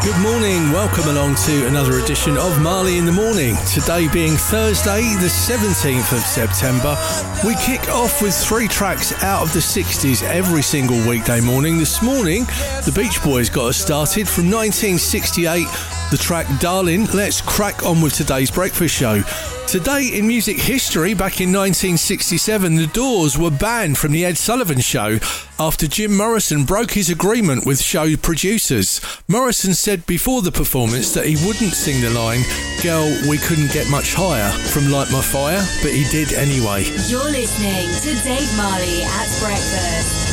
Good morning, welcome along to another edition of Marley in the Morning. Today being Thursday, the 17th of September, we kick off with 3 tracks out of the 60s every single weekday morning. This morning, the Beach Boys got us started from 1968, the track Darling. Let's crack on with today's breakfast show. Today in music history, back in 1967, the Doors were banned from the Ed Sullivan Show after Jim Morrison broke his agreement with show producers. Morrison said before the performance that he wouldn't sing the line, "Girl, we couldn't get much higher," from Light My Fire, but he did anyway. You're listening to Dave Marley at Breakfast.